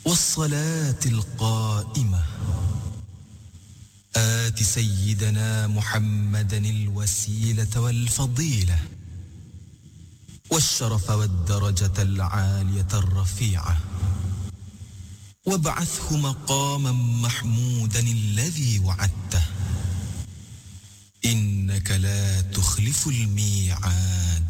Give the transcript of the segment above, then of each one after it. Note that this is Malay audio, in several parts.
والصلاة القائمة آت سيدنا محمدا الوسيلة والفضيلة والشرف والدرجة العالية الرفيعة وابعثه مقاما محمودا الذي وعدته إنك لا تخلف الميعاد.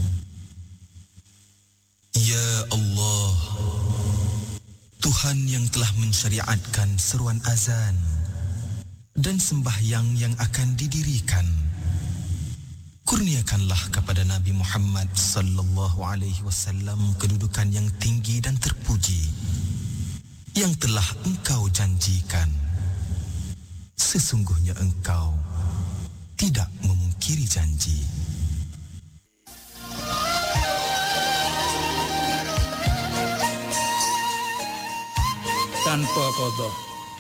Ya Allah, Tuhan yang telah mensyariatkan seruan azan dan sembahyang yang akan didirikan, kurniakanlah kepada Nabi Muhammad sallallahu alaihi wasallam kedudukan yang tinggi dan terpuji yang telah Engkau janjikan. Sesungguhnya Engkau tidak memungkiri janji. Tanpa qada.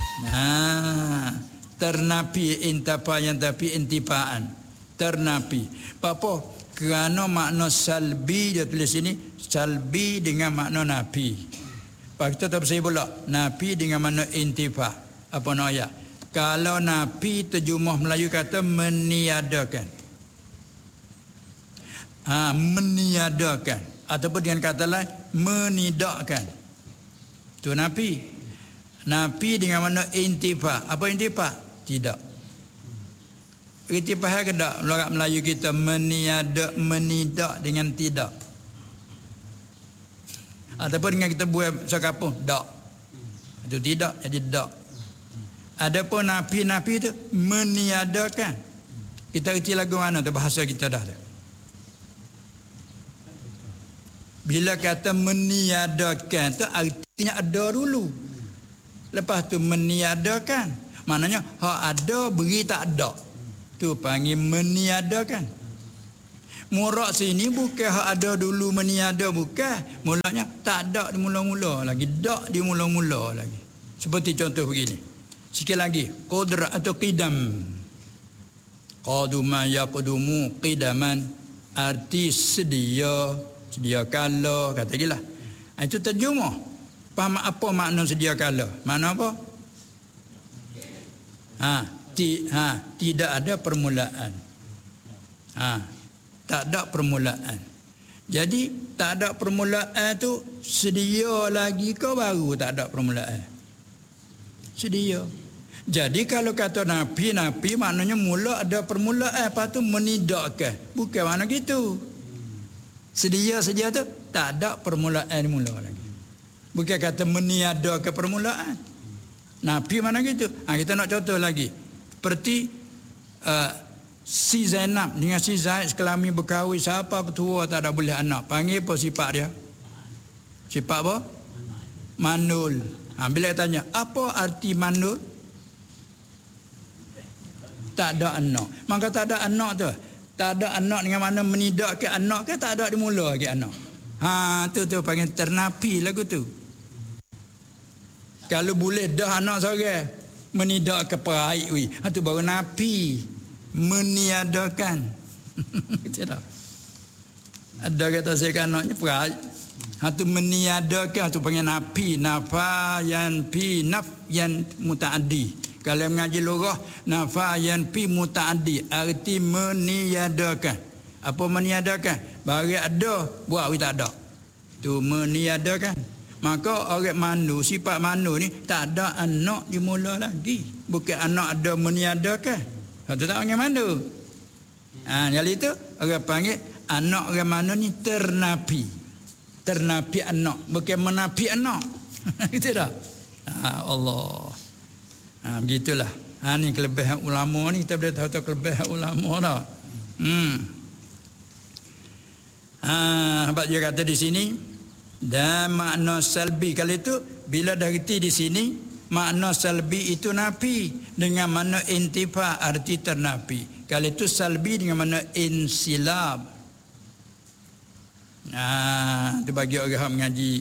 Ternapi intapa yang tapi intipaan. Ternapi. Apa? Kerana makna salbi dia tulis sini, salbi dengan makna napi. Pak kita tak bersih pula. Napi dengan makna intifa. Apa nak ayat? Kalau napi terjemah Melayu kata meniadakan. Meniadakan. Ataupun dengan kata lain menidakkan. Itu napi. Napi dengan makna intifa. Apa intifa? Tidak. Intifa ke tak? Logat Melayu kita menidak dengan tidak. Ataupun dengan kita buat sekapung, tak. Itu tidak, jadi tak. Adapun napi-napi itu meniadakan. Kita reti lagu mana tu bahasa kita dah. Bila kata meniadakan tu artinya ada dulu. Lepas tu meniadakan. Maknanya hak ada beri tak ada. Tu panggil meniadakan. Murak sini bukan hak ada dulu meniada, bukan. Mulanya tak ada di mula-mula lagi. Tak di mula-mula lagi. Seperti contoh begini. Sikit lagi. Qudra atau qidam. Qaduma yaqudumu qidaman. Arti sedia. Sedia kala. Kata gila. Itu terjemah. Faham apa makna sedia kala? Makna apa? Tidak ada permulaan. Tak ada permulaan. Jadi tak ada permulaan tu sedia lagi ke baru tak ada permulaan? Sedia. Jadi kalau kata napi maknanya mula ada permulaan, lepas tu menidakkan. Bukan makna gitu. Sedia tu tak ada permulaan mula lagi. Bukan kata meniadakan permulaan. Napi mana gitu. Kita nak contoh lagi. Seperti si Zainab dengan si Zaid sekelamin berkahwin, siapa petua tak ada boleh anak. Panggil apa sifat dia? Sifat apa? Manul. Bila tanya, apa arti manul? Tak ada anak. Maka tak ada anak tu. Tak ada anak dengan mana menidakkan anak ke tak ada dimula lagi anak. Tu panggil ternapi lagu tu. Kalau boleh dah anak seorang menidakkan peraik tu baru napi. Meniadakan. Tidak. Ada kata saya kanaknya perai. Hatu meniadakan tu panggil nafi, nafayan fi nafyan mutaaddi. Kalau mengaji lugah nafayan fi mutaaddi arti meniadakan. Apa meniadakan? Bagi ada buat tak ada. Tu meniadakan. Maka orang manu, sifat manu ni tak ada anak dimula lagi. Bukan anak ada meniadakan. Itu tak panggil mandu. Jadi itu orang panggil anak orang mana ni ternapi. Ternapi anak. Bukan menapi anak. Gitu tak? Allah. Begitulah. Ni kelebihan ulama ni. Kita boleh tahu kelebihan ulama dah. Sebab dia kata di sini. Dan makna salbi. Kalau itu bila dah reti di sini. Makna salbi itu napi dengan makna intifa arti ternapi. Kalau itu salbi dengan makna insilab. Itu bagi orang mengaji.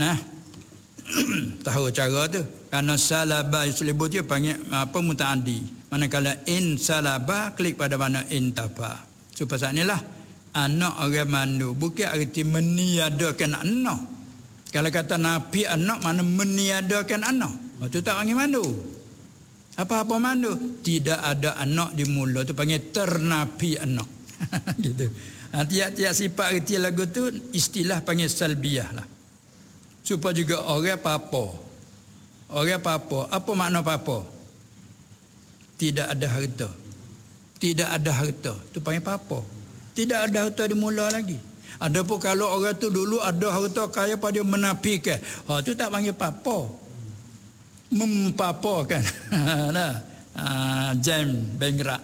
Tahu cara tu. Karena salaba yuslibut dia panggil apa mutaaddi. Manakala insalaba klik pada makna intafa. So pasal inilah anak orang mandu bukan arti meniadakan anak. Kalau kata napi anak, mana meniadakan anak. Itu tak panggil mandu. Apa-apa mandu? Tidak ada anak di mula. Itu panggil ternapi anak. Gitu. Tiap-tiap sifat erti lagu tu istilah panggil salbiyah lah. Supaya juga orang apa-apa. Orang apa-apa. Apa makna apa-apa? Tidak ada harta. Tidak ada harta. Itu panggil apa-apa. Tidak ada harta di mula lagi. Adapun kalau orang tu dulu ada harta kaya pada dia menafikan. Tu tak panggil apa-apa. Mempapakan. Nah. James Bengrak.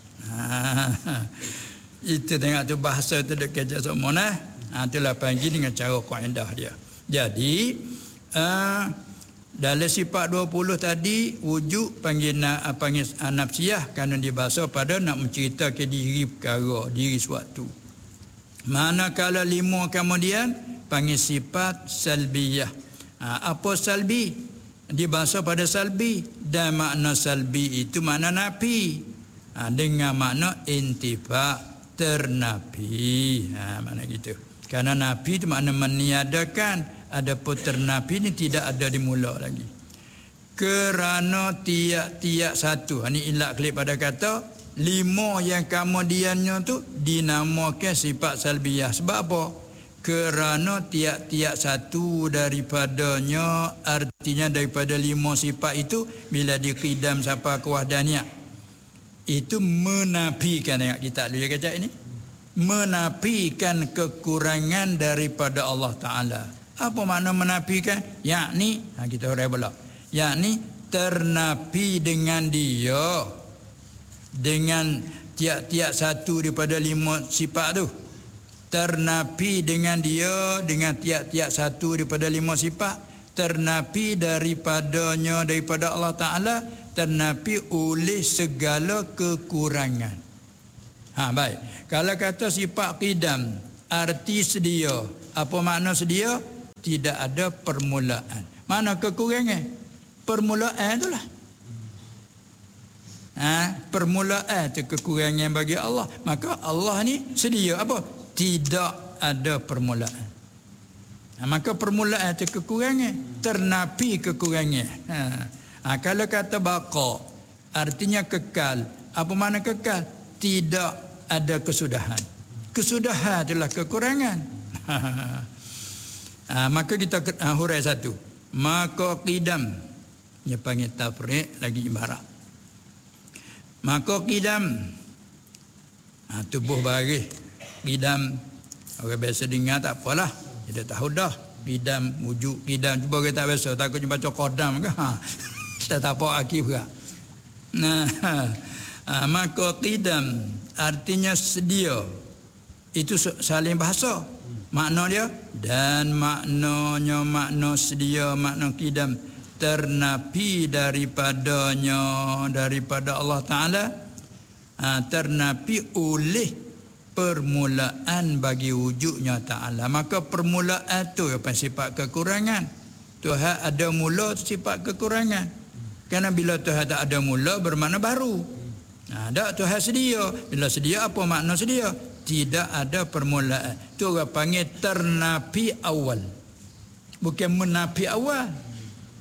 Itu tengok tu bahasa tu dekat kerja semua nah. Itulah panggil dengan cara kaedah dia. Jadi dalam sifat 20 tadi wujud panggil nafsiyah kerana dibahasa pada nak menceritakan diri perkara, diri suatu. Manakala 5 kemudian panggil sifat salbiyah. Apa salbi? Dibahasa pada salbi dan makna salbi itu makna nafi. Dengan makna intifa, ternafi. Makna gitu. Karena nafi itu makna meniadakan. Adapun ternafi ini tidak ada di mula lagi. Kerana tiap-tiap satu. Ini ilat kelip pada kata 5 yang kemudiannya tu dinamakan sifat salbiyah. Sebab apa? Kerana tiap-tiap satu daripadanya, artinya daripada 5 sifat itu, bila diqidam sampai ke wahdaniyah, itu menafikan, tengok kita dulu ya kata ini, menafikan kekurangan daripada Allah Ta'ala. Apa makna menafikan? Yakni, kita urai pula, yakni ternafi dengan dia, dengan tiap-tiap satu daripada 5 sifat tu. Ternafi dengan dia, dengan tiap-tiap satu daripada 5 sifat. Ternafi daripadanya, daripada Allah Ta'ala. Ternafi oleh segala kekurangan. Baik. Kalau kata sifat qidam, arti sedia. Apa makna sedia? Tidak ada permulaan. Mana kekurangan? Permulaan itulah. Permulaan itu kekurangan bagi Allah. Maka Allah ni sedia apa? Tidak ada permulaan. Maka permulaan itu kekurangan, ternafi kekurangan. Kalau kata baqa, artinya kekal. Apa makna kekal? Tidak ada kesudahan. Kesudahan adalah kekurangan. Maka kita hurai satu. Maka qidam, dia panggil tafriq lagi ibarat. Maka qidam, tubuh baris qidam, orang biasa dengar tak apalah, kita tahu dah qidam, wujud qidam. Cuba kita tak biasa, takutnya baca qadam ke, kita tak apa akif ke. Maka qidam artinya sedia, itu saling bahasa makna dia, dan maknanya makna sedia, makna qidam ternafi daripadanya, daripada Allah Ta'ala, ternafi oleh permulaan bagi wujudnya Ta'ala. Maka permulaan tu apa? Sifat kekurangan. Tuhan ada mula, sifat kekurangan. Kerana bila Tuhan tak ada mula, bermakna baru. Tak, Tuhan sedia. Bila sedia, apa makna sedia? Tidak ada permulaan. Tu orang panggil ternafi awal, bukan menafi awal.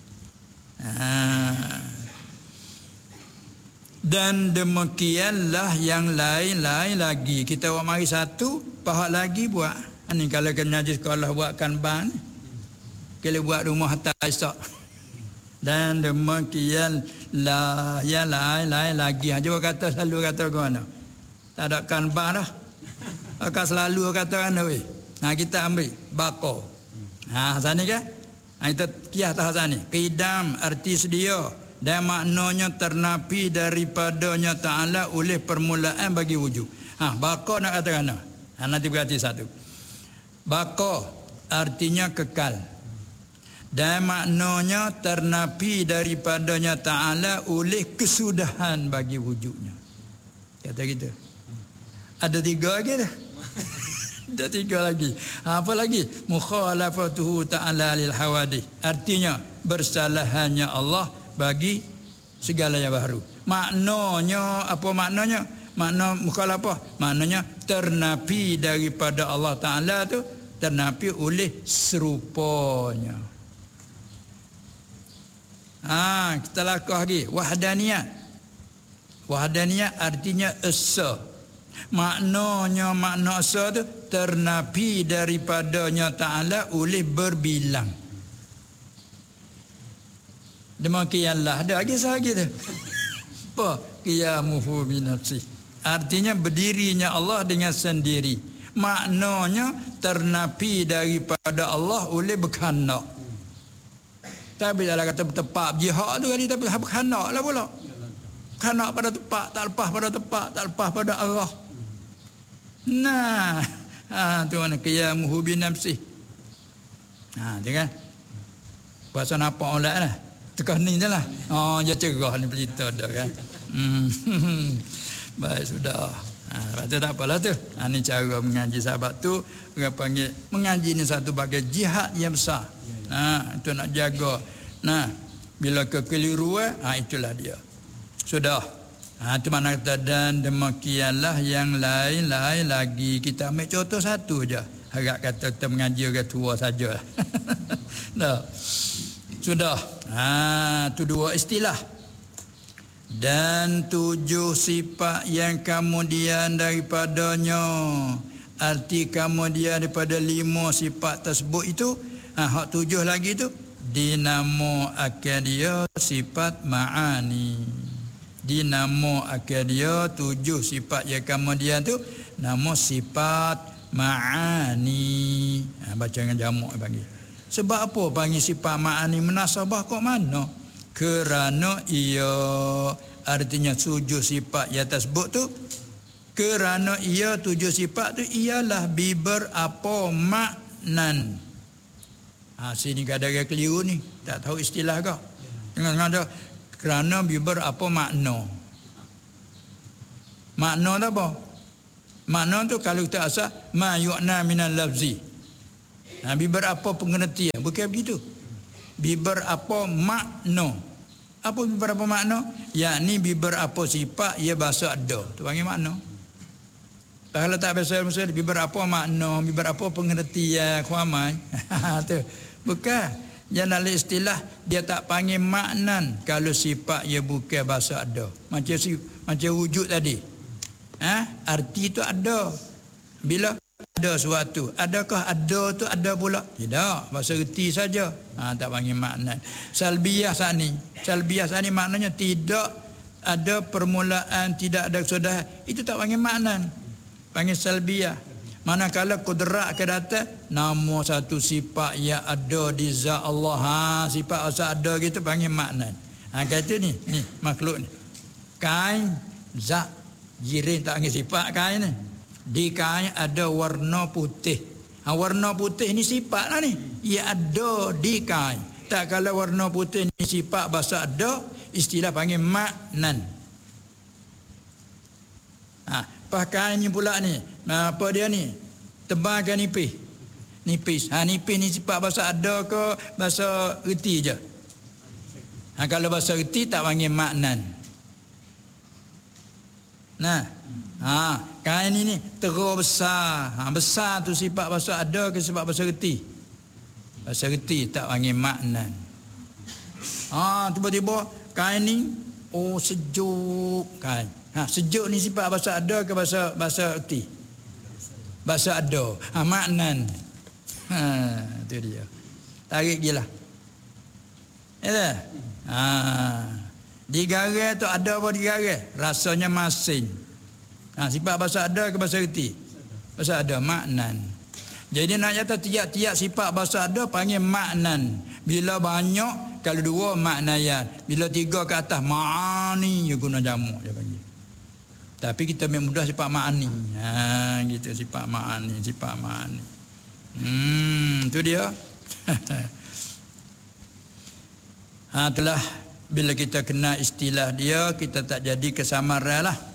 Dan demikianlah yang lain-lain lagi. Kita buat mari satu, pahak lagi buat. Ini kalau kena di sekolah buatkan ban, kalau buat rumah hatta esok. Dan demikianlah yang lain-lain lagi. Cuba kata, selalu kata ke mana? Tak ada kan ban dah. Akan selalu kata mana weh? Kita ambil bako. Sana ke? Kita kiah tahap ni. Qidam arti sedia dan maknanya ternafi daripadanya Ta'ala oleh permulaan bagi wujud. Baqa nak kata mana? Nanti berarti satu. Baqa artinya kekal. Dan maknanya ternafi daripadanya Ta'ala oleh kesudahan bagi wujudnya. Kata kita. Ada 3 lagi dah. Ada 3 lagi. Apa lagi? Mukhalafatuhu ta'ala lil hawadith. Artinya bersalahannya Allah bagi segala yang baru. Maknanya apa maknanya? Makna mukhalafah, maknanya ternafi daripada Allah Ta'ala tu ternapi oleh serupanya. Kita lakah lagi wahdaniyat. Wahdaniyat artinya esa. Maknanya makna esa tu ternapi daripadanya Ta'ala oleh berbilang. Demikianlah ada lagi lagi tu. Apa? Qiyamuhu bi nafsi. Artinya berdirinya Allah dengan sendiri. Maknanya ternapi daripada Allah oleh berkhanak. Tapi dalam kata bertepak jihad tu tadi tapi berkhanak lah pula. Khanak pada tepak, tak lepas pada tepak, tak lepas pada arah. Nah, tu mana qiyamuhu bi nafsi. Tu kan. Bahasa nampak orang lah. Tekan ni je lah. Dia cerah ni berita dah kan. Baik, sudah. Lepas tu tak apalah tu. Ni cara mengaji sahabat tu. Orang panggil, mengaji ni satu bagai jihad yang besar. Itu nak jaga. Bila kekeliruan, itulah dia. Sudah. Itu mana kata dan demikianlah yang lain-lain lagi. Kita ambil contoh satu je. Harap kata kita mengaji orang tua saja. Dah. Sudah. Itu dua istilah. Dan 7 sifat yang kemudian daripadanya. Arti kemudian daripada 5 sifat tersebut itu. Hak 7 lagi tu. Dinamo akan dia sifat ma'ani. Dinamo akan dia 7 sifat yang kemudian tu. Nama sifat ma'ani. Baca dengan jamak bagi. Sebab apa panggil sifat ma'ani menasabah kok mana? Kerana ia artinya 7 sifat yang tersebut tu. Kerana ia 7 sifat tu ialah biber apa maknan. Sini ada yang keliru ni. Tak tahu istilah kau. Jangan ada. Kerana biber apa makna. Makna tu apa? Makna tu kalau kita asal ma yu'na minal lafzi. Biber apa pengertian? Bukan begitu. Biber apa makna. Apa biber apa makna? Yakni biber apa sifat ia bahasa ada. Tu panggil makna. Kalau tak bahasa Mesti biber apa makna, biber apa pengertian, kuamai. Tu. Bukan. Jangan istilah dia tak panggil maknan kalau sifat ia bukan bahasa ada. Macam wujud tadi. Arti tu ada. Bila ada sesuatu, adakah ada tu ada pula? Tidak, bahasa reti saja. Tak panggil makna. Salbiyah sani maknanya tidak ada permulaan, tidak ada sudah. Itu tak panggil makna. Panggil salbiyah. Manakala kudrat ke datang nama satu sifat yang ada di zat Allah. Sifat asal ada gitu panggil makna. Kata ni makhluk ni. Kain zat jirin tak panggil sifat kain ni. Di kain ada warna putih. Warna putih ni sifat lah ni. Ia ada di kain. Tak kalau warna putih ni sifat bahasa ada, istilah panggil maknan. Pakai ni pula ni. Apa dia ni? Tebal ke nipis? Nipis. Nipis ni sifat bahasa ada ke bahasa reti je? Kalau bahasa reti tak panggil maknan. Kain ini teruk besar. Besar tu sifat bahasa ada ke sifat bahasa reti? Bahasa reti tak panggil maknan. Tiba-tiba kain ni sejuk kain. Sejuk ni sifat bahasa ada ke bahasa reti? Bahasa ada. Maknan. Itu dia. Tarik je lah. Ya. Digarai tu ada apa digarai? Rasanya masin. Sifat bahasa ada ke bahasa reti? Bahasa ada, maknan. Jadi nak kata tiap-tiap sifat bahasa ada panggil maknan. Bila banyak, kalau 2 maknayan. Bila 3 ke atas, ma'ani, dia guna jamak dia panggil. Tapi kita memang mudah sifat ma'ani. Gitu sifat ma'ani. Itu dia. Itulah bila kita kena istilah dia, kita tak jadi kesamaran lah.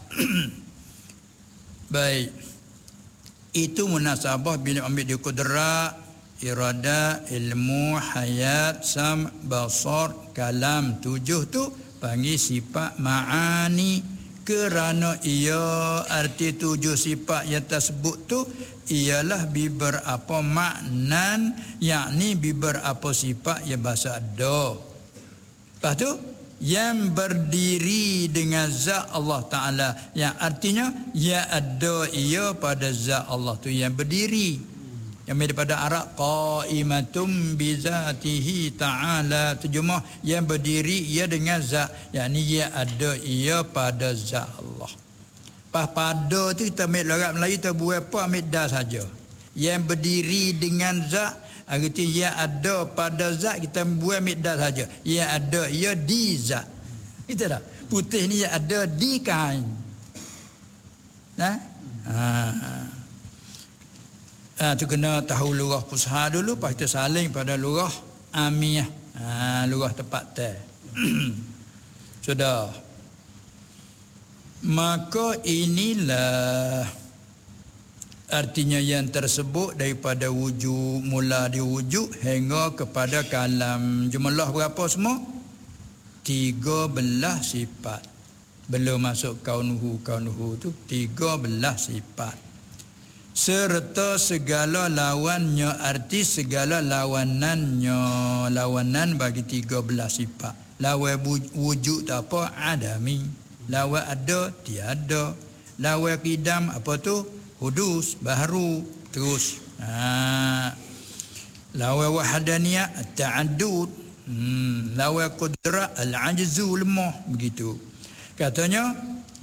Baik. Itu munasabah bila ambil di kudrat, irada, ilmu, hayat, sam, basar, kalam. 7 tu panggil sifat ma'ani. kerana ia arti 7 sifat yang tersebut tu ialah beberapa maknan, yakni beberapa sifat yang bahasa ada. Lepas tu yang berdiri dengan zat Allah Ta'ala, yang artinya yang ada ia pada zat Allah tu yang berdiri. Yang daripada Arab qaimatum bi zatihi ta'ala, terjemah yang berdiri ia dengan zat, yakni yang ada ia pada zat Allah. Pada tu kita ambil logat Melayu kita buat apa, ambil dah saja. Yang berdiri dengan zat, arti yang ada pada zat, kita buat ambil dah saja. Yang ada ia di zat. Itu dah. Putih ni yang ada di kain. Tu kena tahu lurah pusha dulu, lepas kita saling pada lurah amiyah. Lurah tepat teh. Sudah. Maka inilah artinya yang tersebut daripada wujud, mula di wujud hingga kepada kalam. Jumlah berapa semua? 13 sifat. Belum masuk kaunuhu tu 13 sifat. Serta segala lawannya, arti segala lawanannya. Lawanan bagi 13 sifat. Lawan wujud tak apa? Adami. Lawan ada, tiada. Lawan qidam, apa tu? Hudus, baharu. Terus. Lawan wahdaniyah, ta'addud. Lawan qudrat, al-ajzu, lemah. Begitu. Katanya,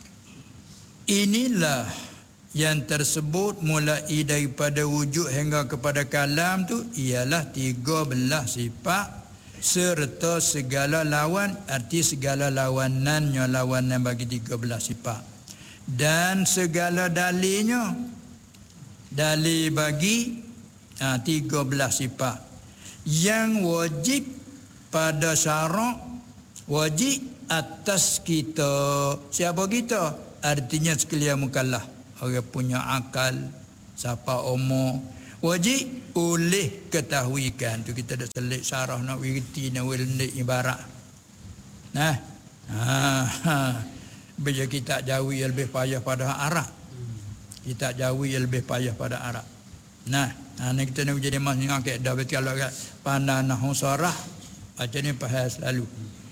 inilah yang tersebut mulai daripada wujud hingga kepada kalam tu ialah 13 sifat serta segala lawan, arti segala lawanannya, lawanan bagi 13 sifat, dan segala dalilnya, dalil bagi 13 sifat yang wajib pada syarak, wajib atas kita. Siapa kita? Artinya sekalian mukallaf, orang punya akal, siapa umur, wajib oleh ketahuikan. Tu kita dah selit syarah nak wirti nak wilik ibarat. Bila kita jawi yang lebih payah pada Arab. Kita jawi yang lebih payah pada Arab. Ni kita nak jadi masing akid dah betul kalau kat pandai nahwu sarah macam ni faham selalu.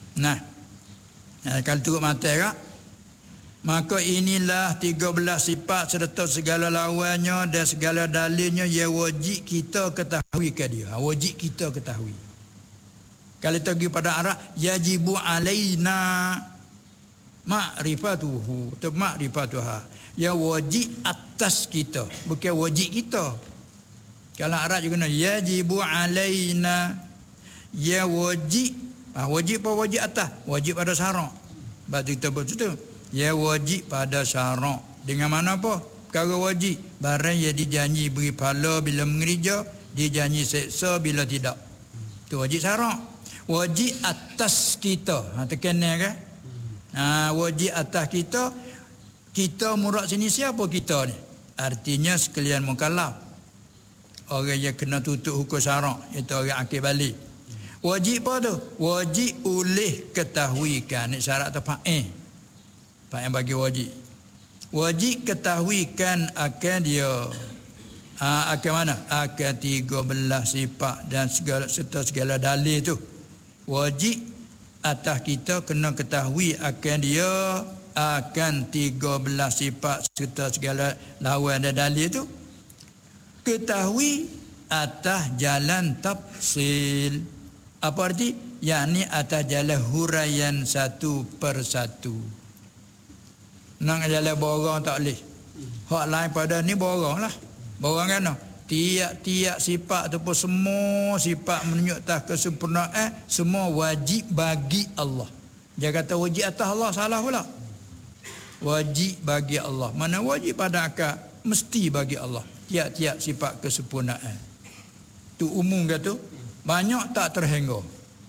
Kalau turut mata kak, maka inilah 13 sifat serta segala lawannya dan segala dalilnya yang wajib kita ketahui ke dia. Wajib kita ketahui. Kalau kita pergi pada Arab, yajibu alaina ma'rifatuhu, atau ma'rifatuha. Yang wajib atas kita, bukan wajib kita. Kalau Arab juga nak yajibu alaina, yang wajib. Wajib apa wajib atas? Wajib pada syarak. Batu kita betul. Ya wajib pada syarak. Dengan mana apa? Perkara wajib. Barang yang dijanji beri pahala bila mengereja, dijanji seksa bila tidak. Itu wajib syarak. Wajib atas kita. Terkenal kan? Wajib atas kita. Kita murad sini siapa kita ni? Artinya sekalian mukallaf. Orang yang kena tutup hukum syarak. Itu orang akil balik. Wajib apa tu? Wajib oleh ketahuikan. Ini syarat tu fa'il. Fa'il bagi wajib. Wajib ketahuikan akan dia. Akan mana? Akan 13 sifat dan segala serta segala dalil tu. Wajib atas kita kena ketahui akan dia, akan 13 sifat serta segala lawan dan dalil tu. Ketahui atas jalan tafsil. Apa arti? Yakni atas jalan huraian satu persatu. Nak jalan borang tak boleh. Hak lain pada ni borang lah. Borang kan? Tiap-tiap sifat tu pun semua sifat menunjuk atas kesempurnaan, semua wajib bagi Allah. Dia kata wajib atas Allah, salah pula. Wajib bagi Allah. Mana wajib pada akal? Mesti bagi Allah. Tiap-tiap sifat kesempurnaan. Tu umum kata. Banyak tak terhingga.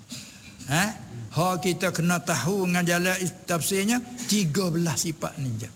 Kita kena tahu dengan jalan tafsirnya 13 sifat ni je.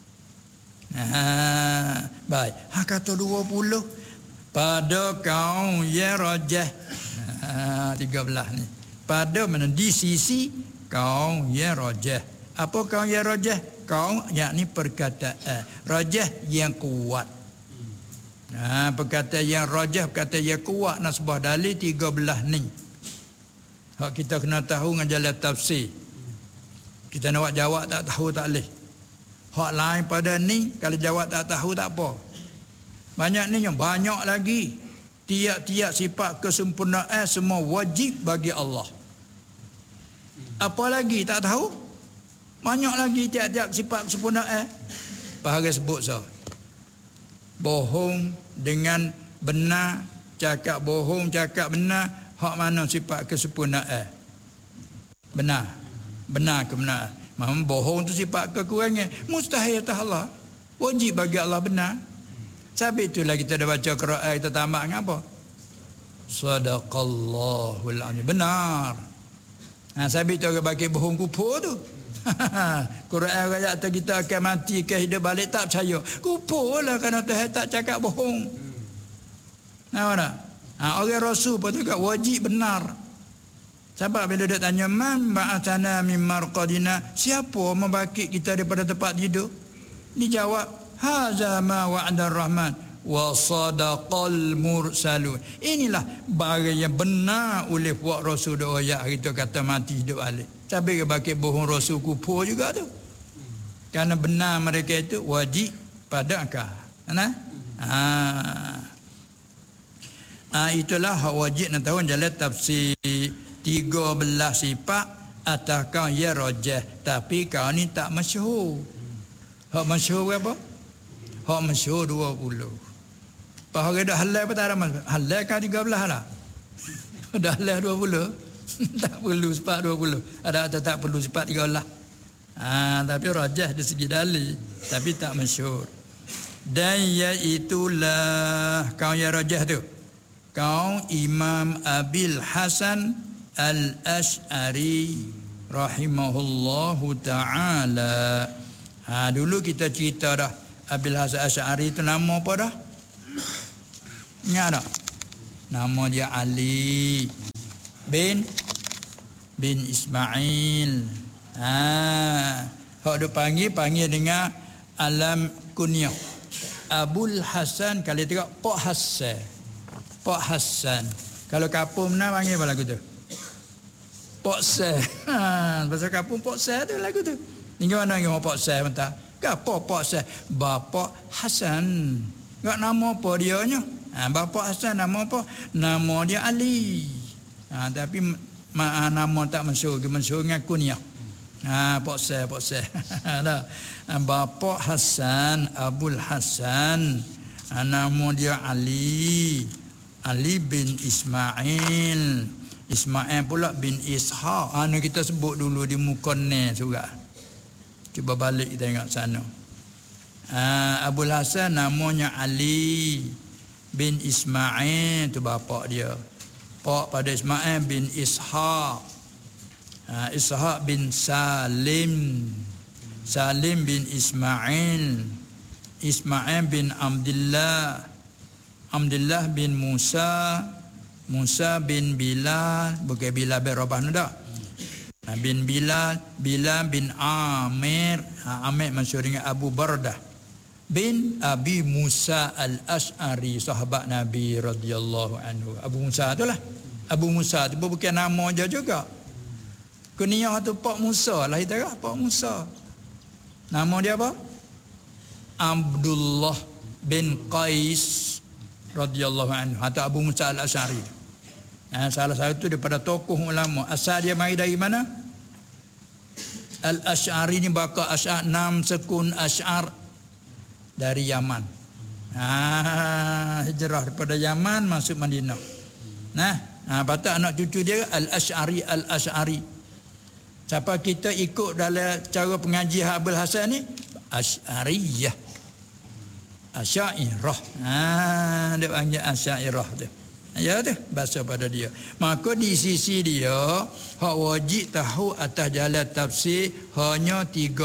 Baik. Kata 20 pada kaum ya rajah. 13 ni. Pada mana di sisi kaum ya rajah. Apa kaum ya rajah? Qaul yakni perkataan. Rajah yang kuat. Perkataan yang rajah, perkataan yang kuat. Nasbah dalil 13 ni. Hak kita kena tahu dengan jalan tafsir. Kita nak jawab tak tahu tak boleh. Hak lain pada ni, kalau jawab tak tahu tak apa. Banyak ni yang banyak lagi. Tiap-tiap sifat kesempurnaan semua wajib bagi Allah. Apa lagi tak tahu? Banyak lagi tiap-tiap sifat kesempurnaan. Bahagia sebut so. Bohong dengan benar, cakap bohong, cakap benar, hak mana sifat kesempurnaan? Benar. Benar kebenaran. Memang bohong tu sifat kekurangan. Mustahil atas Allah. Wajib bagi Allah benar. Sebab itulah kita dah baca Quran, kita tamat dengan apa? Sadaqallahul azim. Benar. Sebab itu orang bagi bohong kupur tu. Quran ayat kata kita akan mati ke hidup balik tak percaya. Kupur lah kerana Tuhan tak cakap bohong. Nampak tak? Orang Rasul pun juga wajib benar. Sebab bila dia tanya man ba'athana min marqadina, siapa membangkit kita daripada tempat tidur? Dijawab haza ma wa'ada ar-rahman wa sadaqal mursalun. Inilah barang yang benar oleh buat Rasul doa ayat kita kata mati hidup balik. Tapi bangkit bohong Rasul kupur juga tu. Kerana benar mereka itu wajib pada akal. Itulah hak wajib nak tahu jalan tafsir 13 sifat atas kau ya rajah, tapi kau ni tak masyhur. Hak masyhur berapa? Hak masyhur 20. Bahawa dah halal apa tak ada masalah. Halal kan 13 lah. Dah halal 20. Tak perlu sifat 20. Ada atau tak perlu sifat 13. Tapi rajah dari segi dalil, tapi tak masyhur. Dan iaitulah kau ya rajah tu. Kau Imam Abil Hasan Al-Ash'ari rahimahullahu ta'ala. Dulu kita cerita dah Abil Hasan Al-Ash'ari itu nama apa dah? Ingat tak? Nama dia Ali bin Ismail. Hak dia panggil dengan alam kunyah. Abul Hasan, kalau tengok Pak Hasan. Pak Hasan. Kalau kapung mana panggil apa lagu tu? Pak Seh. Bahasa kapung Pak Seh tu lagu tu. Ni mana ngomong Pak Seh mentah? Gapo Pak Seh? Bapa Hasan. Enggak nama apa dia nya? Bapa Hasan nama apa? Nama dia Ali. Tapi nama tak masyhur, masyhur dengan kunyah. Pak Seh. Dah. Bapa Hasan, Abul Hasan. Nama dia Ali. Ali bin Ismail. Ismail pula bin Ishaq. Kita sebut dulu di Muqannah surat. Cuba balik kita tengok sana. Abul Hasan namanya Ali bin Ismail, tu bapa dia. Pak pada Ismail bin Ishaq. Ishaq bin Salim. Salim bin Ismail. Ismail bin Abdullah. Abdullah bin Musa. Musa bin Bilal, bukan Bilal bin Rabah tak? Bin Bilal bin Amir, Amir masyhur dengan Abu Bardah bin Abi Musa Al-Ash'ari, sahabat Nabi radhiyallahu anhu. Abu Musa itulah. Abu Musa tu bukan nama dia juga. Kunyah tu Pak Musa lah, kita kata Pak Musa. Nama dia apa? Abdullah bin Qais radhiyallahu anhu atau Abu Musa Al-Ash'ari. Salah satu daripada tokoh ulama. Asal dia mari dari mana? Al-Ash'ari ni bakal Ash'ar, 6 sekun Ash'ar dari Yaman. Hijrah daripada Yaman masuk Madinah. Patut anak cucu dia Al-Ash'ari. Siapa kita ikut dalam cara pengajian Abul Hasan ni? Ash'ariyah. Asy'ariyah. Dia panggil Asy'ariyah tu. Ya tu bahasa pada dia. Maka di sisi dia hak wajib tahu atas jalan tafsir hanya 13.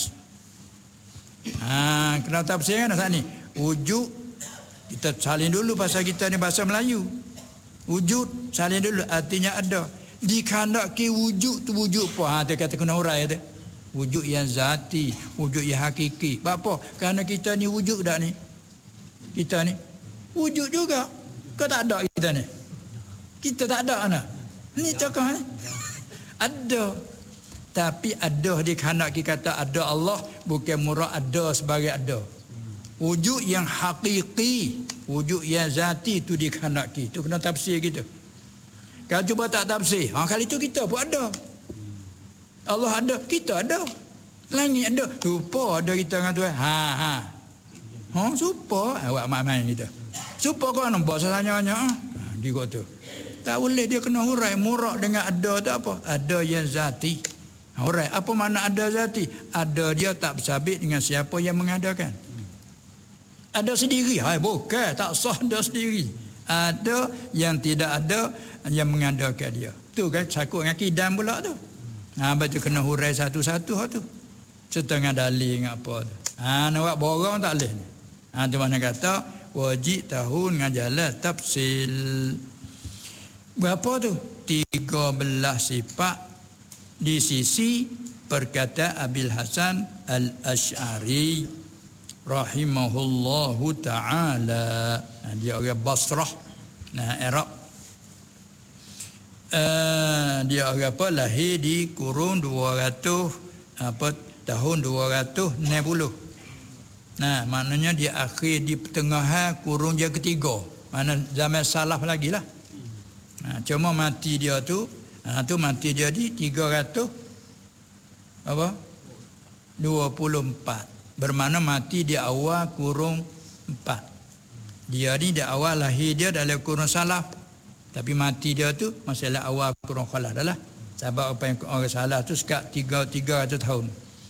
Kena tafsir kan saat ni. Wujud kita salin dulu pasal kita ni bahasa Melayu. Wujud salin dulu artinya ada. Dikandaki wujud tu wujud apa? Dia kata kena urai tu. Wujud yang zati, wujud yang hakiki. Apa? Kerana kita ni wujud tak ni? Kita ni wujud juga. Kau tak ada kita ni. Kita tak ada anak. Ni tokoh ni. Ada. Tapi ada di kanak kita kata ada Allah, bukan murad ada sebagai ada. Wujud yang hakiki, wujud yang zati itu di kanak kita. Itu kena tafsir kita. Kalau cuba tak tafsir, kali itu kita pun ada. Allah ada, kita ada. Langit ada, supa ada kita dengan Tuhan. Supa awak main kita. Supa kau nampak sesanya dia kata. Tak boleh dia kena hurai murak dengan ada tak apa. Ada yang zati. Hurai apa makna ada zati? Ada dia tak bersabit dengan siapa yang mengadakan. Ada sendiri. Bukan, tak sah ada sendiri. Ada yang tidak ada yang mengadakan dia. Tu kan sakut dengan kidam pula tu. Lepas tu kena hurai satu-satu tu. Setengah dalil dengan apa tu. Nak buat borang tak boleh. Tu mana kata wajib tahu dengan jalan tafsil. Berapa tu? 13 sifat di sisi perkataan Abil Hasan Al-Asy'ari rahimahullahu ta'ala. Dia orang Basrah, Iraq. Dia orang apa? Lahir di kurun tahun 260. Maknanya dia akhir di pertengahan kurun yang ketiga. Mana zaman salaf lagi lah. Cuma mati dia tu mati dia di 324. Bermakna mati di awal kurun 4. Dia ni di awal lahir dia dalam kurun salaf. Tapi mati dia tu masalah awal kurun khalaf dah lah. Sebab apa yang orang salah tu sekat 300 tahun.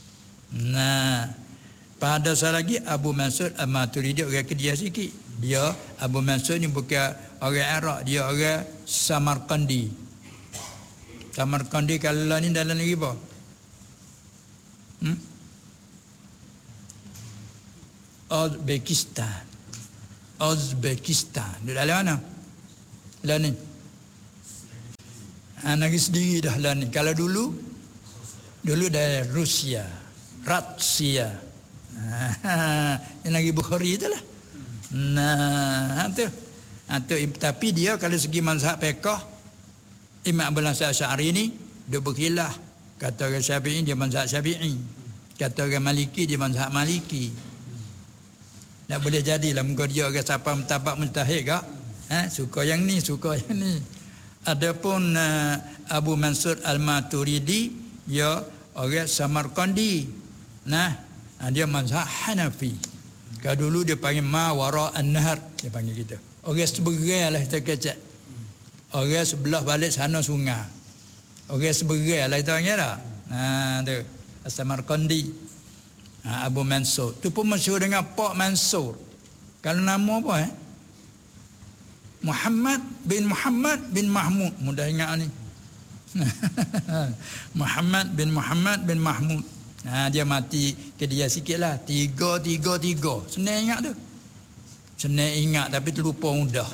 Pada saat lagi Abu Mansur Al-Maturidi orang Kedia sikit. Dia Abu Mansur ni bukan orang Iraq, dia orang Samarkandi. Samarkandi kalau ni dalam negeri apa? Uzbekistan. Dia dalam mana? Lah ni. Negeri sendiri dah lah ni. Kalau dulu dari Rusia. Yang lagi Bukhari itulah. Tapi dia kalau segi mazhab fiqh Imam Abul Hasan Asy'ari ni dia berkhilaf. Kata orang Syafi'i dia mazhab Syafi'i. Kata orang Maliki dia mazhab Maliki. Tak boleh jadilah muka dia orang siapa mentabak mustahil ke? Suka yang ni, suka yang ni. Adapun Abu Mansur Al-Maturidi dia orang Samarkandi. Dia mazhab Hanafi. Kalau dulu dia panggil ma wara an-nahar, dia panggil kita. Orang seberai lah kita kecek. Orang sebelah balik sana sungai. Orang seberai lah kita panggil tak? Tu Samarkandi. Abu Mansur. Tu pun masyhur dengan Pak Mansur. Kalau nama apa Muhammad bin Mahmud. Mudah ingat ni. Muhammad bin Mahmud. Dia mati ke dia sikit lah. 333. Senang ingat tu. Senang ingat tapi terlupa mudah.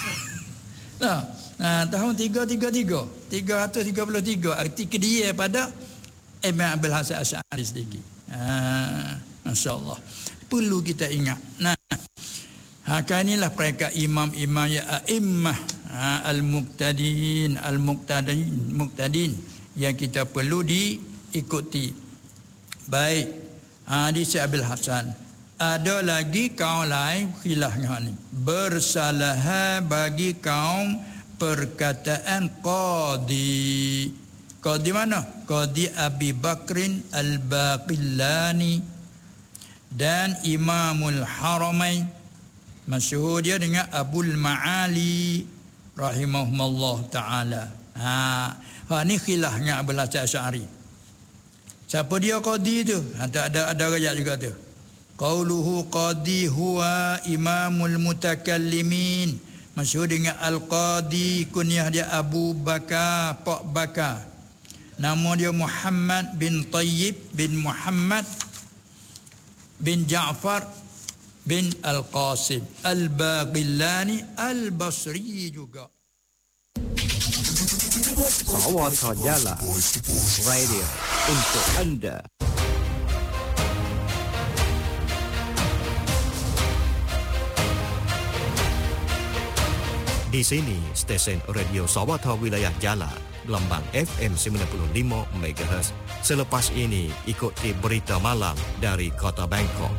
Tahun 333. 333. Arti ke dia pada Imam Abul Hasan Asy'ari sedikit. Masya Allah. Perlu kita ingat. Inilah mereka imam-imam ya a'immah al-muqtadin yang kita perlu diikuti. Baik. Di Abil Hasan. Ada lagi kaum lain khilafnya ni. Bersalah bagi kaum perkataan qadi. Qadi mana? Qadi Abi Bakrin Al-Baqillani dan Imamul Haramain. Masyhur dia dengan Abul Ma'ali rahimahumullah ta'ala. Ni khilafnya Abul Hasan Asy'ari. Siapa dia qadi tu? Ada rayat juga tu. Qauluhu qadi huwa imamul mutakallimin. Masyhur dengan al-qadi, kunyah dia Abu Bakar, Pak Bakar. Nama dia Muhammad bin Tayyib bin Muhammad bin Ja'far bin Al-Qasim Al-Baqillani Al-Basri juga. สวทยาลา Radio untuk Anda. Di sini stesen radio Sawata Wilayah Jala, gelombang FM 95 MHz. Selepas ini ikuti berita malam dari Kota Bangkok.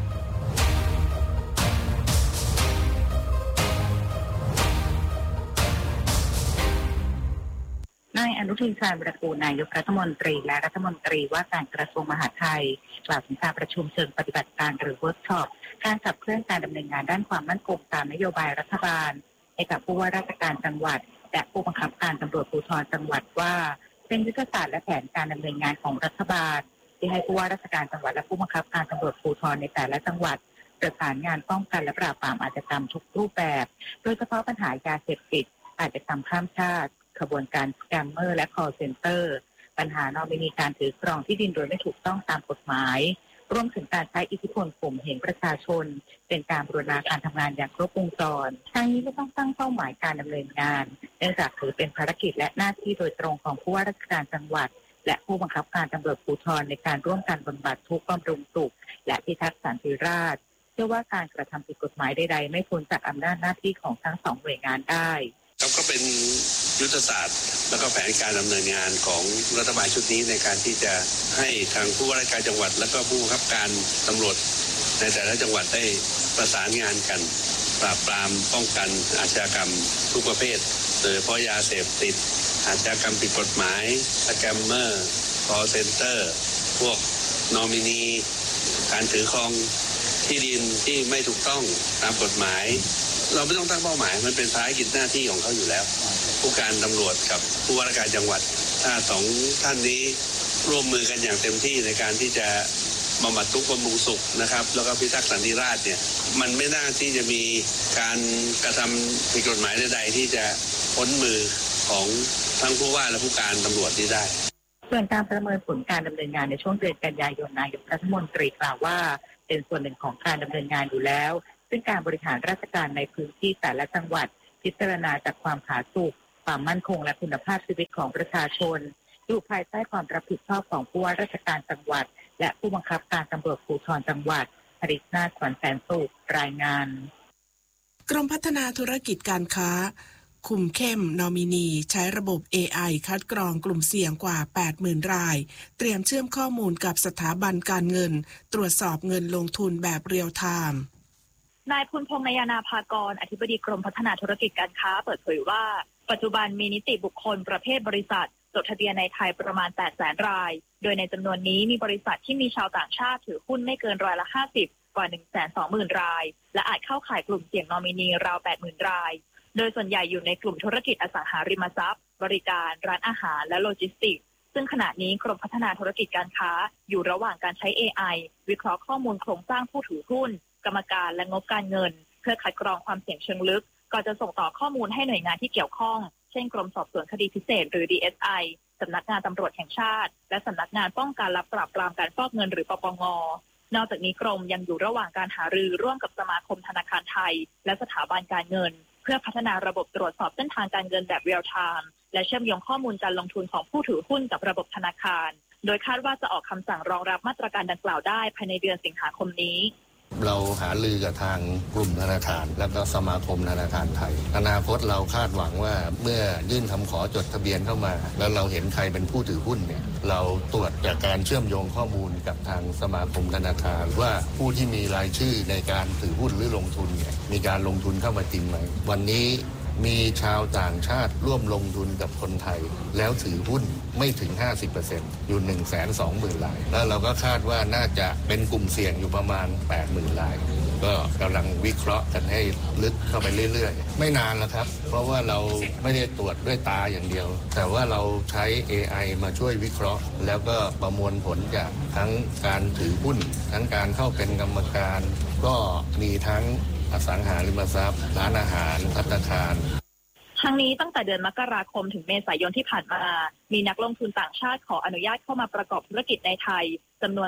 นายอนุทินชาญวิรากูลนายกรัฐมนตรีและรัฐมนตรีว่าการกระทรวงมหาดไทยกล่าวถึงการประชุมเชิงปฏิบัติการหรือเวิร์กช็อปการขับเคลื่อนการดำเนินงานด้านความมั่นคงตามนโยบายรัฐบาลให้กับผู้ว่าราชการจังหวัดและผู้บังคับการตำรวจภูธรจังหวัดว่าเป็นยุทธศาสตร์และแผนการดำเนินงานของรัฐบาลที่ให้ผู้ว่าราชการจังหวัดและผู้บังคับการตำรวจภูธรในแต่ละจังหวัดประสานงานป้องกันและปราบปรามอาชญากรรมทุกรูปแบบโดยเฉพาะปัญหายาเสพติดอาชญากรรมข้ามชาติขบวนการสแกมเมอร์และ call center ปัญหานอมินีการถือครองที่ดินโดยไม่ถูกต้องตามกฎหมายรวมถึงการใช้อิทธิพลข่มเหงประชาชนเป็นการบูรณาการทำงานอย่างครบวงจรทั้งนี้ก็ต้องตั้งเป้าหมายการดำเนินงานเนื่องจากถือเป็นภารกิจและหน้าที่โดยตรงของผู้ว่าราชการจังหวัดและผู้บังคับการตำรวจภูธรในการร่วมกันบำบัดทุกข์บำรุงสุขและพิทักษ์สันติราษฎร์เชื่อว่าการกระทำผิดกฎหมายใดๆไม่พ้นจากอำนาจหน้าที่ของทั้งสองหน่วยงานได้ก็เป็นยุทธศาสตร์และก็แผนการดำเนินงานของรัฐบาลชุดนี้ในการที่จะให้ทางผู้ว่าราชการจังหวัดและก็ผู้บังคับการตำรวจในแต่ละจังหวัดได้ประสานงานกันปราบปรามป้องกันอาชญากรรมทุกประเภทโดยเฉพาะยาเสพติดอาชญากรรมผิดกฎหมายสแกมเมอร์ call center พวกนอมินีการถือครองที่ดินที่ไม่ถูกต้องตามกฎหมายเราไม่ต้องตั้งเป้าหมายมันเป็นภารกิจหน้าที่ของเขาอยู่แล้วผู้การตำรวจกับผู้ว่าราชการจังหวัดถ้าสองท่านนี้ร่วมมือกันอย่างเต็มที่ในการที่จะบำบัดทุกข์บำรุงสุขนะครับแล้วก็พิทักษ์สันติราษฎร์เนี่ยมันไม่น่าที่จะมีการกระทำผิดกฎหมายใดๆที่จะพ้นมือของทั้งผู้ว่าและผู้การตำรวจนี้ได้ส่วนการประเมินผลการดำเนินงานในช่วงเดือนกันยายนนายกรัฐมนตรีกล่าวว่าเป็นส่วนหนึ่งของการดำเนินงานอยู่แล้วซึ่งการบริหารราชการในพื้นที่แต่ละจังหวัดพิจารณาจากความผาสุกความมั่นคงและคุณภาพชีวิตของประชาชนอยู่ภายใต้ความรับผิดชอบของผู้ว่าราชการจังหวัดและผู้บังคับการตำรวจภูธรจังหวัดภริษนาถ ขวัญแสนสุขรายงานกรมพัฒนาธุรกิจการค้าคุมเข้มนอมินีใช้ระบบ AI คัดกรองกลุ่มเสี่ยงกว่า 80,000 รายเตรียมเชื่อมข้อมูลกับสถาบันการเงินตรวจสอบเงินลงทุนแบบเรียลไทม์นายพุนพงษ์นายนาภากรอธิบดีกรมพัฒนาธุรกิจการค้าเปิดเผยว่าปัจจุบันมีนิติบุคคลประเภทบริษัทจดทะเบียนในไทยประมาณ 800,000 รายโดยในจำนวนนี้มีบริษัทที่มีชาวต่างชาติถือหุ้นไม่เกิน50%กว่า 120,000 รายและอาจเข้าข่ายกลุ่มเสี่ยงนอมินีราว 80,000 รายโดยส่วนใหญ่อยู่ในกลุ่มธุรกิจอสังหาริมทรัพย์บริการร้านอาหารและโลจิสติกส์ซึ่งขณะนี้กรมพัฒนาธุรกิจการค้าอยู่ระหว่างการใช้ AI วิเคราะห์ข้อมูลโครงสร้างผู้ถือหุ้นกรรมการและงบการเงินเพื่อคัดกรองความเสี่ยงเชิงลึกก่อนจะส่งต่อข้อมูลให้หน่วยงานที่เกี่ยวข้องเช่นกรมสอบสวนคดีพิเศษหรือ DSI สำนักงานตำรวจแห่งชาติและสำนักงานป้องกันและปราบปรามการฟอกเงินหรือปปง.นอกจากนี้กรมยังอยู่ระหว่างการหารือร่วมกับสมาคมธนาคารไทยและสถาบันการเงินเพื่อพัฒนาระบบตรวจสอบเส้นทางการเงินแบบเรียลไทม์และเชื่อมโยงข้อมูลการลงทุนของผู้ถือหุ้นกับระบบธนาคารโดยคาดว่าจะออกคำสั่งรองรับมาตรการดังกล่าวได้ภายในเดือนสิงหาคมนี้เราหารือกับทางกลุ่มธนาคารและก็สมาคมธนาคารไทยอนาคตเราคาดหวังว่าเมื่อยื่นคำขอจดทะเบียนเข้ามาแล้วเราเห็นใครเป็นผู้ถือหุ้นเนี่ยเราตรวจจากการเชื่อมโยงข้อมูลกับทางสมาคมธนาคารว่าผู้ที่มีรายชื่อในการถือหุ้นหรือลงทุนเนี่ยมีการลงทุนเข้ามาจริงไหมวันนี้มีชาวต่างชาติร่วมลงทุนกับคนไทยแล้วถือหุ้นไม่ถึง 50% อยู่ 120,000 รายแล้วเราก็คาดว่าน่าจะเป็นกลุ่มเสี่ยงอยู่ประมาณ 80,000 รายก็กำลังวิเคราะห์กันให้ลึกเข้าไปเรื่อยๆไม่นานแล้วครับเพราะว่าเราไม่ได้ตรวจด้วยตาอย่างเดียวแต่ว่าเราใช้ AI มาช่วยวิเคราะห์แล้วก็ประมวลผลจากทั้งการถือหุ้นทั้งการเข้าเป็นกรรมการก็มีทั้งอสังหาริมทรัพย์ร้านอาหารภัตตาคารทั้งนี้ตั้งแต่เดือนมกราคมถึงเมษายนที่ผ่านมามีนักลงทุนต่างชาติขออนุญาตเข้ามาประกอบธุรกิจในไทยจำนวน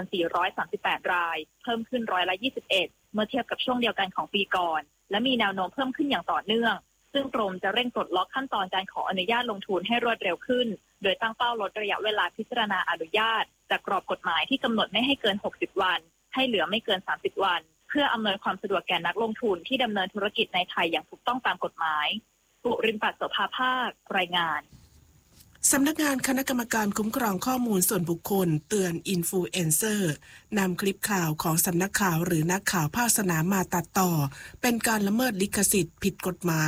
438รายเพิ่มขึ้น21%เมื่อเทียบกับช่วงเดียวกันของปีก่อนและมีแนวโน้มเพิ่มขึ้นอย่างต่อเนื่องซึ่งกรมจะเร่งปลดล็อกขั้นตอนการขออนุญาตลงทุนให้รวดเร็วขึ้นโดยตั้งเป้าลดระยะเวลาพิจารณาอนุญาตจากกรอบกฎหมายที่กำหนดไม่ให้เกิน60วันให้เหลือไม่เกิน30วันเพื่ออำนวยความสะดวกแก่นักลงทุนที่ดำเนินธุรกิจในไทยอย่างถูกต้องตามกฎหมายปุริมปัตย์ โสภาภาครายงานสำนักงานคณะกรรมการคุ้มครองข้อมูลส่วนบุคคลเตือนอินฟลูเอนเซอร์นำคลิปข่าวของสำนักข่าวหรือนักข่าวภาคสนามมาตัดต่อเป็นการละเมิดลิขสิทธิ์ผิดกฎหมาย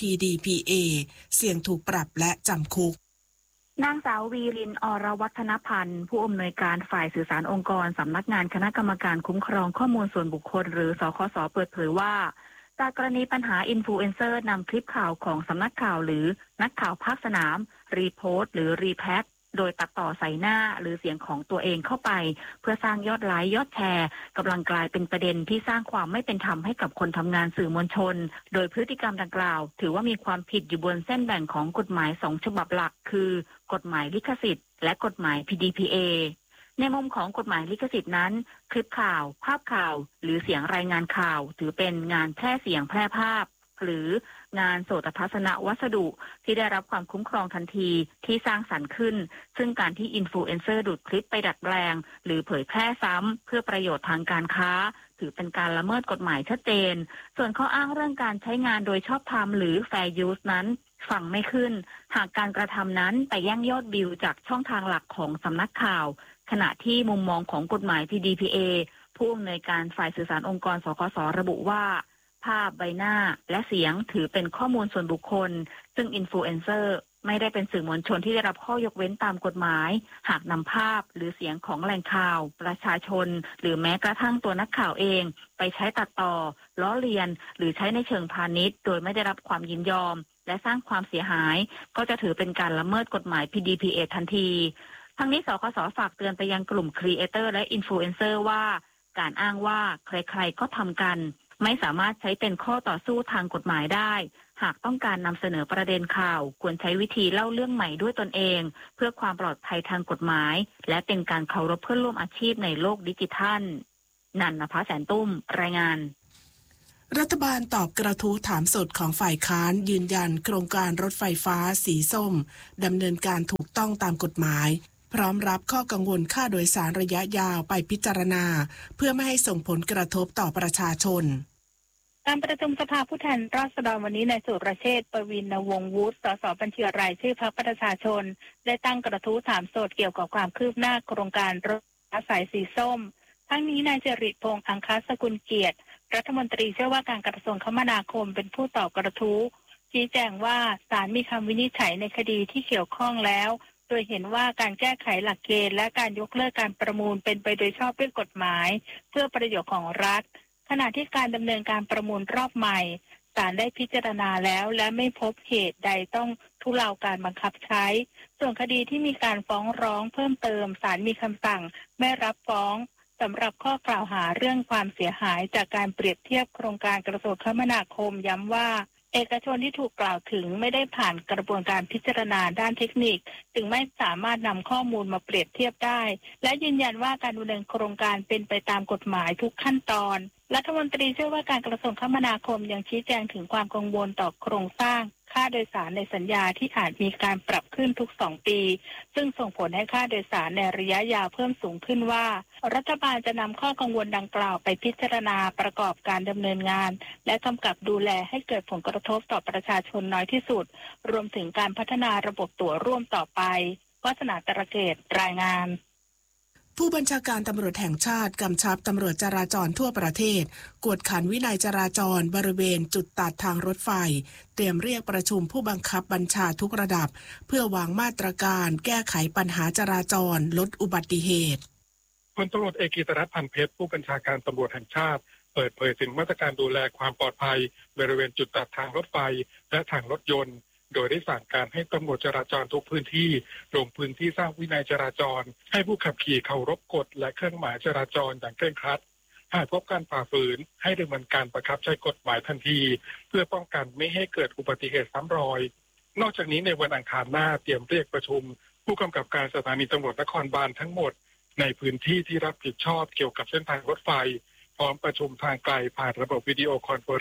PDPA เสี่ยงถูกปรับและจำคุกนางสาววีริน อรวัฒนพันธ์ผู้อำนวยการฝ่ายสื่อสารองค์กรสำนักงานคณะกรรมการคุ้มครองข้อมูลส่วนบุคคลหรือสคส.เปิดเผยว่าจากกรณีปัญหาอินฟลูเอนเซอร์นำคลิปข่าวของสำนักข่าวหรือนักข่าวภาคสนามรีโพสต์หรือรีแพคโดยตัดต่อใส่หน้าหรือเสียงของตัวเองเข้าไปเพื่อสร้างยอดไลค์ยอดแชร์กำลังกลายเป็นประเด็นที่สร้างความไม่เป็นธรรมให้กับคนทำงานสื่อมวลชนโดยพฤติกรรมดังกล่าวถือว่ามีความผิดอยู่บนเส้นแบ่งของกฎหมาย2ฉบับหลักคือกฎหมายลิขสิทธิ์และกฎหมาย PDPA ในมุมของกฎหมายลิขสิทธิ์นั้นคลิปข่าวภาพข่าวหรือเสียงรายงานข่าวถือเป็นงานแพร่เสียงแพร่ภาพหรืองานโสตทัศนวัสดุที่ได้รับความคุ้มครองทันทีที่สร้างสรรค์ขึ้นซึ่งการที่อินฟลูเอนเซอร์ดูดคลิปไปดัดแปลงหรือเผยแพร่ซ้ำเพื่อประโยชน์ทางการค้าถือเป็นการละเมิดกฎหมายชัดเจนส่วนข้ออ้างเรื่องการใช้งานโดยชอบธรรมหรือ Fair Use นั้นฟังไม่ขึ้นหากการกระทำนั้นไปแย่งยอดวิวจากช่องทางหลักของสำนักข่าวขณะที่มุมมองของกฎหมาย PDPA ผู้อำนวยการฝ่ายสื่อสารองค์กรสคส.ระบุว่าภาพใบหน้าและเสียงถือเป็นข้อมูลส่วนบุคคลซึ่งอินฟลูเอนเซอร์ไม่ได้เป็นสื่อมวลชนที่ได้รับข้อยกเว้นตามกฎหมายหากนำภาพหรือเสียงของแหล่งข่าวประชาชนหรือแม้กระทั่งตัวนักข่าวเองไปใช้ตัดต่อล้อเลียนหรือใช้ในเชิงพาณิชย์โดยไม่ได้รับความยินยอมและสร้างความเสียหายก็จะถือเป็นการละเมิดกฎหมาย PDPA ทันทีทั้งนี้สคส.ฝากเตือนไปยังกลุ่มครีเอเตอร์และอินฟลูเอนเซอร์ว่าการอ้างว่าใครๆก็ทำกันไม่สามารถใช้เป็นข้อต่อสู้ทางกฎหมายได้หากต้องการนำเสนอประเด็นข่าวควรใช้วิธีเล่าเรื่องใหม่ด้วยตนเองเพื่อความปลอดภัยทางกฎหมายและเป็นการเคารพเพื่อนร่วมอาชีพในโลกดิจิทัลนันนภาแสนตุ้มรายงานรัฐบาลตอบกระทู้ถามสดของฝ่ายค้านยืนยันโครงการรถไฟฟ้าสีส้มดำเนินการถูกต้องตามกฎหมายพร้อมรับข้อกังวลค่าโดยสารระยะยาวไปพิจารณาเพื่อไม่ให้ส่งผลกระทบต่อประชาชนการประชุมสภาผู้แทนราษฎรวันนี้นายสุรเชษฐ์ ประวินวงศ์วุฒิ สสบัญชีรายชื่อพรรคประชาชนได้ตั้งกระทู้ถามสดเกี่ยวกับความคืบหน้าโครงการรถไฟฟ้าสายสีส้มทั้งนี้นายจริตพงษ์อังคสกุลเกียรติรัฐมนตรีช่วยว่าการกระทรวงคมนาคมเป็นผู้ตอบกระทู้ชี้แจงว่าศาลมีคำวินิจฉัยในคดีที่เกี่ยวข้องแล้วโดยเห็นว่าการแก้ไขหลักเกณฑ์และการยกเลิกการประมูลเป็นไปโดยชอบด้วยกฎหมายเพื่อประโยชน์ของรัฐขณะที่การดำเนินการประมูลรอบใหม่ศาลได้พิจารณาแล้วและไม่พบเหตุใดต้องทุเลาการบังคับใช้ส่วนคดีที่มีการฟ้องร้องเพิ่มเติมศาลมีคำสั่งไม่รับฟ้องสำหรับข้อกล่าวหาเรื่องความเสียหายจากการเปรียบเทียบโครงการกระทรวงคมนาคมย้ำว่าเอกชนที่ถูกกล่าวถึงไม่ได้ผ่านกระบวนการพิจารณาด้านเทคนิคจึงไม่สามารถนำข้อมูลมาเปรียบเทียบได้และยืนยันว่าการดำเนินโครงการเป็นไปตามกฎหมายทุกขั้นตอนรัฐมนตรีเชื่อว่าการกระทรวงคมนาคมยังชี้แจงถึงความกังวลต่อโครงสร้างค่าโดยสารในสัญญาที่อาจมีการปรับขึ้นทุก2ปีซึ่งส่งผลให้ค่าโดยสารในระยะยาวเพิ่มสูงขึ้นว่ารัฐบาลจะนำข้อกังวลดังกล่าวไปพิจารณาประกอบการดำเนินงานและกำกับดูแลให้เกิดผลกระทบต่อประชาชนน้อยที่สุดรวมถึงการพัฒนาระบบตั๋วร่วมต่อไปวาสนาตระเกตรายงานผู้บัญชาการตำรวจแห่งชาติกำชับตำรวจจราจรทั่วประเทศกวดขันวินัยจราจรบริเวณจุดตัดทางรถไฟเตรียมเรียกประชุมผู้บังคับบัญชาทุกระดับเพื่อวางมาตรการแก้ไขปัญหาจราจรลดอุบัติเหตุพลตำรวจเอกกิตติรัตน์ พันเพชรผู้บัญชาการตำรวจแห่งชาติเปิดเผยถึงมาตรการดูแลความปลอดภัยบริเวณจุดตัดทางรถไฟและทางรถยนต์โดยได้สั่งการให้ตำรวจจราจรทุกพื้นที่ลงพื้นที่สร้างวินัยจราจรให้ผู้ขับขี่เคารพกฎและเครื่องหมายจราจรอย่างเคร่งครัดหากพบการฝ่าฝืนให้ดำเนินการบังคับใช้กฎหมายทันทีเพื่อป้องกันไม่ให้เกิดอุบัติเหตุซ้ำรอยนอกจากนี้ในวันอังคารหน้าเตรียมเรียกประชุมผู้กำกับการสถานีตำรวจนครบาลทั้งหมดในพื้นที่ที่รับผิดชอบเกี่ยวกับเส้นทางรถไฟพร้อมประชุมทางไกลผ่านระบบวิดีโอคอนเฟอเรนซ์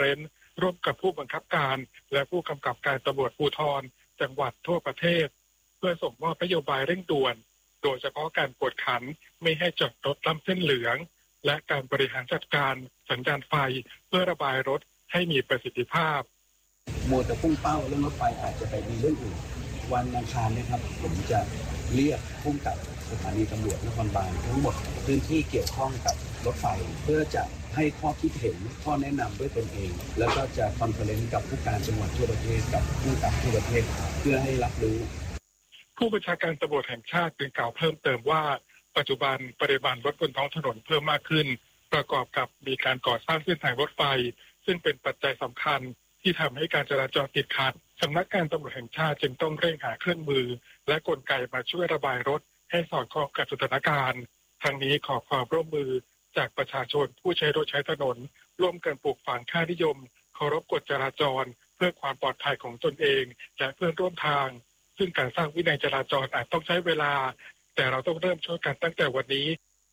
ร่วมกับผู้บังคับการและผู้กำกับการตำรวจภูธรจังหวัดทั่วประเทศเพื่อส่งมอบนโยบายเร่งด่วนโดยเฉพาะการกวดขันไม่ให้จอดรถล้ำเส้นเหลืองและการบริหารจัดการสัญญาณไฟเพื่อระบายรถให้มีประสิทธิภาพมัวแต่พุ่งเป้าเรื่องรถไฟอาจจะไปมีเรื่องอื่นวันอังคารนะครับผมจะเรียกผู้กับสถานีตำรวจนครบาลทั้งหมดพื้นที่เกี่ยวข้องกับรถไฟเพื่อจะให้ข้อคิดเห็นข้อแนะนำด้วยตนเองแล้วก็จะคอนเฟอเรนซ์กับผู้การจังหวัดทั่วประเทศกับผู้กับทั่วประเทศเพื่อให้รับรู้ผู้บัญชาการตำรวจแห่งชาติกล่าวเพิ่มเติมว่าปัจจุบันปริมาณรถบนท้องถนนเพิ่มมากขึ้นประกอบกับมีการก่อสร้างเส้นทางรถไฟซึ่งเป็นปัจจัยสำคัญที่ทำให้การจราจรติดขัดสำนักงานตำรวจแห่งชาติจึงต้องเร่งหาเครื่องมือและกลไกมาช่วยระบายรถให้สอดคล้องกับสถานการณ์ทั้งนี้ขอความร่วมมือจากประชาชนผู้ใช้รถใช้ถนนร่วมกันปลูกฝังค่านิยมเคารพกฎจราจรเพื่อความปลอดภัยของตนเองและเพื่อนร่วมทางซึ่งการสร้างวินัยจราจรอาจต้องใช้เวลาแต่เราต้องเริ่มช่วยกันตั้งแต่วันนี้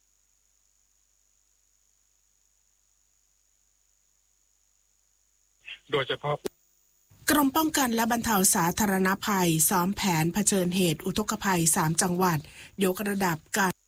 โดยเฉพาะกรมป้องกันและบรรเทาสาธารณภัยซ้อมแผนเผชิญเหตุอุทกภัย3 จังหวัดยกระดับการ